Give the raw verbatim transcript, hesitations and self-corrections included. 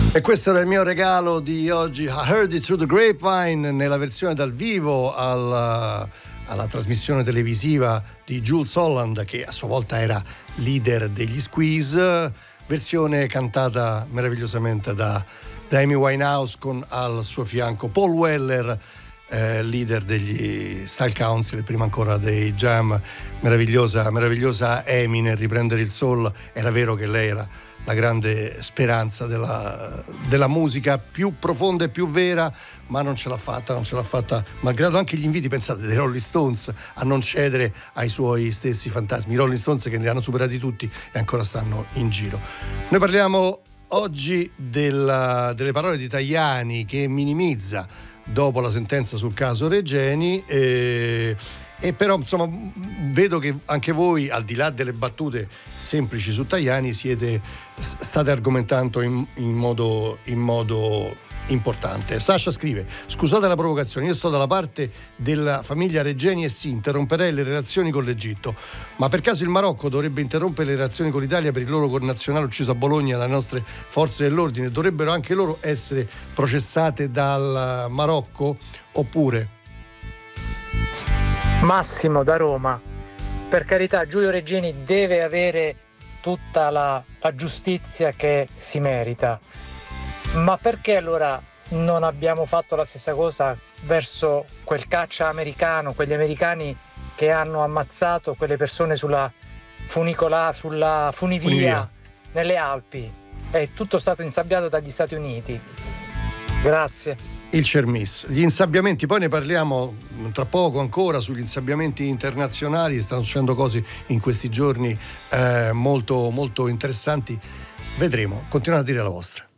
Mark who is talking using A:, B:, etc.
A: E questo era il mio regalo di oggi, I Heard It Through the Grapevine, nella versione dal vivo alla, alla trasmissione televisiva di Jools Holland, che a sua volta era leader degli Squeeze, versione cantata meravigliosamente da, da Amy Winehouse con al suo fianco Paul Weller, eh, leader degli Style Council, prima ancora dei Jam. Meravigliosa, meravigliosa Amy nel riprendere il soul. Era vero che lei era la grande speranza della, della musica più profonda e più vera, ma non ce l'ha fatta, non ce l'ha fatta, malgrado anche gli inviti, pensate, dei Rolling Stones a non cedere ai suoi stessi fantasmi. I Rolling Stones che li hanno superati tutti e ancora stanno in giro. Noi parliamo oggi della, delle parole di Tajani, che minimizza dopo la sentenza sul caso Regeni, e E però insomma vedo che anche voi, al di là delle battute semplici su Tajani, siete state argomentando in, in modo in modo importante. Sasha scrive: scusate la provocazione, io sto dalla parte della famiglia Regeni e sì, interromperei le relazioni con l'Egitto, ma per caso il Marocco dovrebbe interrompere le relazioni con l'Italia per il loro connazionale ucciso a Bologna dalle nostre forze dell'ordine? Dovrebbero anche loro essere processate dal Marocco oppure?
B: Massimo da Roma, per carità, Giulio Regeni deve avere tutta la, la giustizia che si merita, ma perché allora non abbiamo fatto la stessa cosa verso quel caccia americano, quegli americani che hanno ammazzato quelle persone sulla funicola, sulla funivia, funivia nelle Alpi? È tutto stato insabbiato dagli Stati Uniti. Grazie.
A: Il Cermis, gli insabbiamenti, poi ne parliamo tra poco ancora sugli insabbiamenti internazionali. Stanno succedendo cose in questi giorni eh, molto molto interessanti, vedremo. Continuate a dire la vostra.